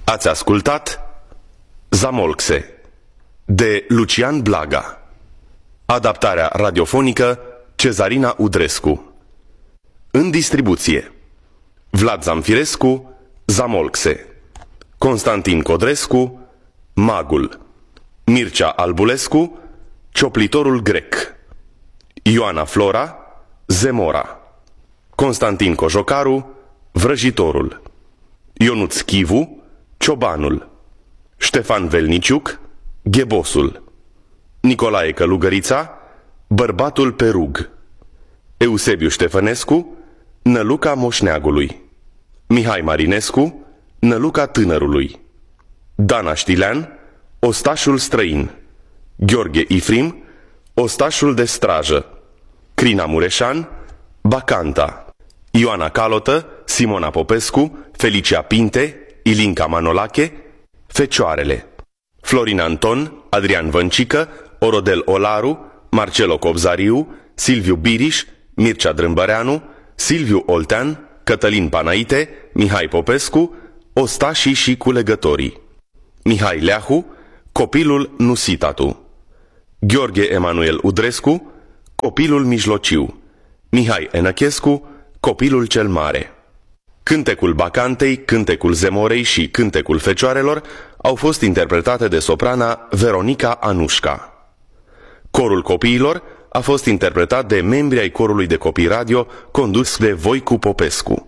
Ați ascultat Zamolxe de Lucian Blaga. Adaptarea radiofonică Cezarina Udrescu. În distribuție Vlad Zamfirescu, Zamolxe, Constantin Codrescu, Magul, Mircea Albulescu, Cioplitorul grec, Ioana Flora, Zemora, Constantin Cojocaru, Vrăjitorul, Ionuț Chivu, Ciobanul, Ștefan Velniciuc, Ghebosul, Nicolae Călugărița, Bărbatul pe rug, Eusebiu Ștefănescu, Năluca Moșneagului, Mihai Marinescu, Năluca Tânărului, Dana Știlean, Ostașul străin, Gheorghe Ifrim, Ostașul de strajă, Crina Mureșan, Bacanta, Ioana Calotă, Simona Popescu, Felicia Pinte, Ilinca Manolache, Fecioarele, Florin Anton, Adrian Văncică, Orodel Olaru, Marcelo Cobzariu, Silviu Biriș, Mircea Drâmbăreanu, Silviu Oltean, Cătălin Panaite, Mihai Popescu, Ostașii și culegătorii, Mihai Leahu, Copilul Nusitatu, Gheorghe Emanuel Udrescu, Copilul mijlociu, Mihai Enăchescu, Copilul cel mare. Cântecul Bacantei, Cântecul Zemorei și Cântecul Fecioarelor au fost interpretate de soprana Veronica Anușca. Corul copiilor a fost interpretat de membri ai corului de copii radio condus de Voicu Popescu.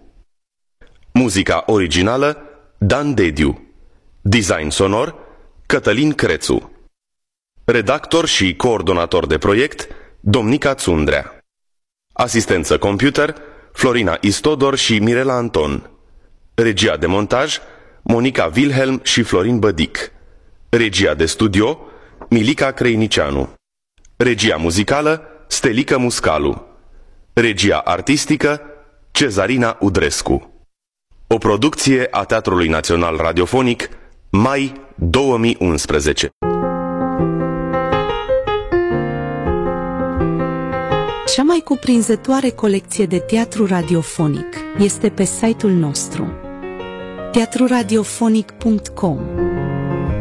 Muzica originală Dan Dediu. Design sonor Cătălin Crețu. Redactor și coordonator de proiect Domnica Țundrea. Asistență computer Florina Istodor și Mirela Anton. Regia de montaj Monica Wilhelm și Florin Bădic. Regia de studio Milica Creinicianu. Regia muzicală Stelica Muscalu. Regia artistică Cezarina Udrescu. O producție a Teatrului Național Radiofonic, mai 2011. Cea mai cuprinzătoare colecție de teatru radiofonic este pe site-ul nostru teatruradiofonic.com.